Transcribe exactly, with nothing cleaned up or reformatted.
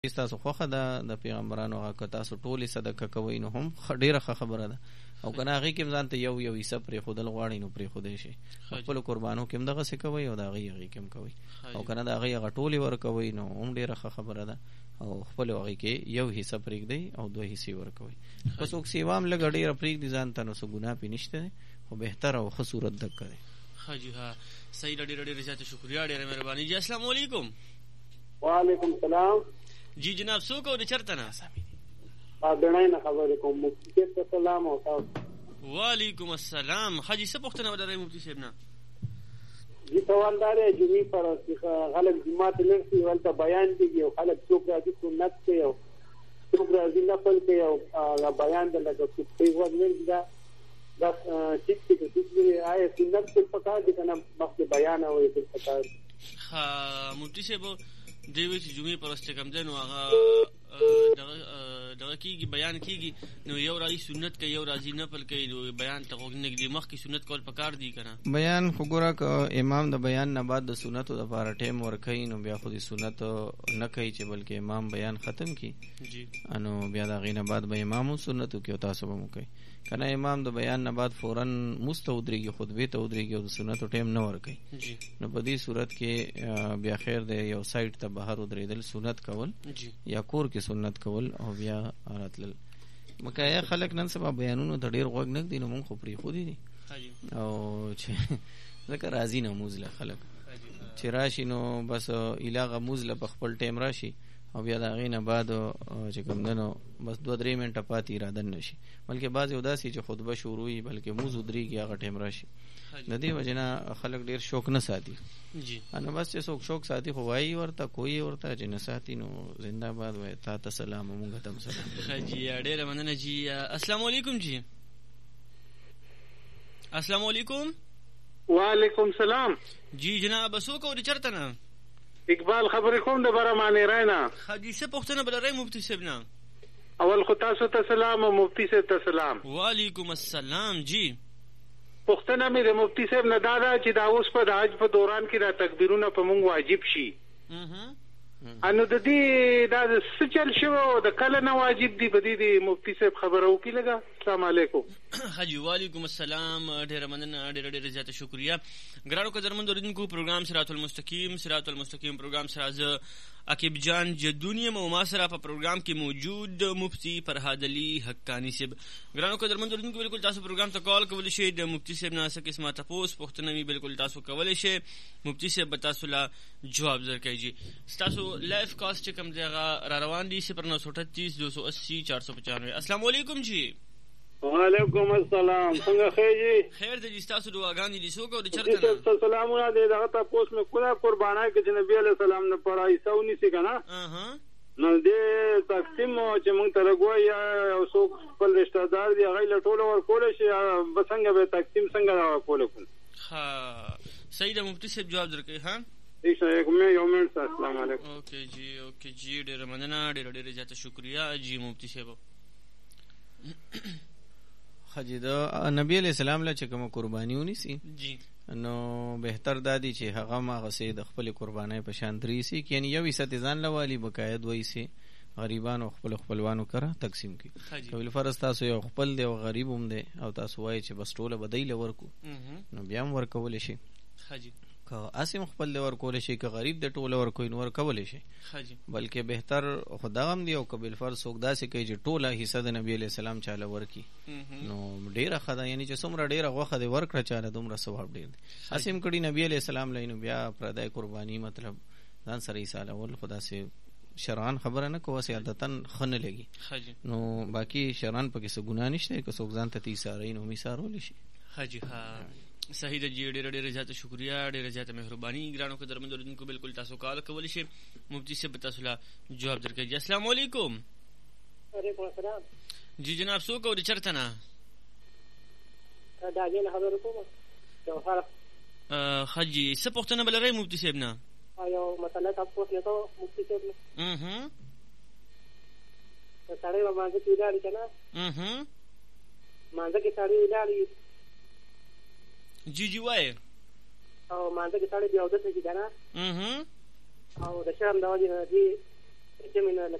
تاسو خوخه ده د پیغمبرانو هغه که تاسو ټولې صدقه کوئ نو هم ډېره ښه خبره ده، او که نه هغې کې هم ځان ته یو یو حصه پرېښودل غواړئ نو پرېښودی شئ. خپلو قربانو کې هم دغسې کوئ او د هغې هغې کې هم کوئ، او که نه د هغې هغه ټولې ورکوئ نو هم ډېره ښه خبره ده، او خپلو هغې کې یو حصه پرېږدئ او دوه حصې ورکوئ. که څوک سیوا هم لږه ډېره پرېږدي ځان ته نو څه ګناه پرې نشته دی، خو بهتر او ښه صورت دقه دی. ښه جي ها صحیح ده، ډېره ډېره زیاته شکریه، ډېره مهرباني جي. السلام علیکم. وعلیکم السلام. جی جناب څوک او د چېرته نه؟ بېړۍ نه خبرې کوم. مفتي صاحب ته سلام او تاسو. وعلیکم السلام. ښه جي څه پوښتنه ولرئ مفتي صاحب نه؟ جي سوال دا دی جمعې پر خلک جومات ته لږ شي هلته بیان کېږي او خلک څوک راځي سنت کوي او څوک راځي نفل کوي او هغه بیان د لکه صبحۍ غوږ نه دا دا ټیک دی که ټیک دی آیا سنت تل پکار دي که نه مخکې بیان او تل پکار دي؟ ښه مفتي صاحب دی وایي چې جمعې پر ورځ چې کوم دی نو هغه دغه کېږي بیان کېږي نو یو راځي سنت کوي یو راځي نفل کوي نو بیان ته غوږ نه ږدي، مخکې سنت کول پکار دي که نه؟ بیان خو ګوره که امام د بیان نه بعد د سنتو دپاره ټایم ورکوي نو بیا خو د سنت نه کوي چې بلکې امام بیان ختم کړي نو بیا د هغې نه بعد به امام هم سنت وکړي او تاسو به هم وکوئ. که نه امام د بیان نه بعد فورا مونځ ته ودرېږي، خطبې ته ودرېږي او د سنتو ټایم نه ورکوي نو په دې صورت کې بیا خیر دی یو سایډ ته بهر ودرېدل سنت کول یا کور کې سنت کول او بیا راتلل. مکه یا خلک نن سبا بیانونو ته ډېر غوږ نه ږدي نو مونږ خو پرېښودي دي او چې ځکه راځي نه مونځ له خلک چې راشي نو بس ایلاغه مونځ له په خپل ټایم راشي او بیا د هغې نه بعد چې کوم دی نو بس دوه درې منټه پاتې اراده نه شي، بلکې بعضې یو داسې چې خطبه شروع وي بلکې مونځ ودرېږي هغه ټایم راشي. د دې وجې نه خلک ډېر شوق نه ساتي نو بس چې څوک شوق ساتي خو وایي ورته کوي ورته چې نه ساتي نو زنده باد وایي تا ته سلام او مونږ ته هم سلام. ښه جي ډېره مننه جي. السلام علیکم جي. السلام علیکم. وعلیکم سلام. جی جناب څوک او د چېرته نه؟ اقبال خبرې کوم د برمانې رای نه. ښه جي څه پوښتنه به لرئ مفتي صاحب نه؟ اول خو تاسو ته سلام او مفتي صاحب ته سلام. وعلیکم السلام. جی پوښتنه مې د مفتي صاحب نه دا ده چې دا اوس په د حج په دوران کې دا تکبیرونه په مونږ واجب شي نو د دې دا څه چل شوی او د کله نه واجب دي په دې د مفتي صاحب خبره وکړي لږه. السلام علیکم. ښه جي وعلیکم السلام، ډېره مننه، ډېره ډېره زیاته شکریه. ګرانو قدرمنو اورېدونکو پروګرام صراط المستقیم صراط المستقیم پروګرام سره زه عقیب جان جدون یم او ما سره په پروګرام کې موجود مفتي فرهاد علي حقاني صاحب. ګرانو قدرمنو اورېدونکو بلکل تاسو پروګرام ته کال کولی شئ، د مفتي صاحب نه څه قسمه تپوس پوښتنه وي بلکل تاسو کولی شئ، مفتي صاحب به تاسو له جواب درکوي. جي ستاسو لایف کاسټ چې کوم دی هغه را روان دي صفر نو سو اٹھتیس دو سو اسی چار سو پچانوے. السلام علیکم جی. وعلیکم السلام. څنګه خیر جی؟ خیر دی جی ستاسو دعاګانې دي. څوک او د چېرته نه؟ سلامونه دی. دغه تپوس مې کړه قربانۍ کې چې نبي علیه السلام نه پر عیسی ونیسي که نه نو دې تقسیم چې موږ ته لګوي یو څوک خپل رشته دار دي هغوی له ټوله ورکولی شي به څنګه به تقسیم څنګه ورکولی کړو؟ ښه صحیح ده مفتي صاحب جواب درکوي. ها یو منټ سره. السلام علیکم. اوکې جی اوکې جی ډېره مننه، ډېره ډېره زیاته شکریه جی مفتي صاحب. ښه جي د نبي علیه السلام له چې کومه قرباني ونیسي جی نو بهتر دا دی چې هغه هم هغسې د خپلې قربانۍ په شان درې حصې کړي، یعنې یو حصه ترې ځان له والي بقایا دوه حصې غریبانو خپلو خپلوانو کره تقسیم کړي. که بالفرض تاسو یو خپل دی او غریب هم دی او تاسو وایئ چې بس ټوله به دی له ورکړو نو بیا هم ورکولی شي. که هسې هم خپل دی ورکولی شي، که غریب دی ټوله ورکوي نو ورکولی شي، بلکې بهتر خو دغه هم دی. او که بالفرض څوک داسې کوي چې ټوله حصه د نبي علیه السلام چاله ورکړي نو ډېره ښه ده، یعنې چې څومره ډېره غوښه دی ورکړه چاله دومره ثواب ډېر دی. هسې هم کړي نبي علیه السلام له نو بیا پردی قرباني مطلب ځان سره ایسالول خو داسې شرعن خبره نه کوو، هسې عادتن ښه نه لګي نو باقي شرعن پکې څه ګناه نشته. که څوک ځان ته ته ایساروي نو هم ایسارولی شي. ښه جي ها صحیح ده جی ډېره ډېره زیاته شکریه، ډېره زیاته مهرباني. ګرانو قدرمنو اورېدونکو بلکل تاسو کال کولی شئ، مفتي صاحب به تاسو له جواب درکوي. جی السلام علیکم. وعلیکم السلام. جی جناب څوک او د چېرته نه؟ ډاګې نه خبرې کوم. ښه جي څه پوښتنه به لرئ مفتي صاحب نه؟ یو مسله تپوس نه کوم مفتي صاحب نه. سړی به مانځه کې ولاړ وي که نه؟ مانځه کې سړی ولاړ وي جی جی وایه او مانځه کې سړی بیا اودس وکړي که نه او د شرم د وجې نه دې چې مې نه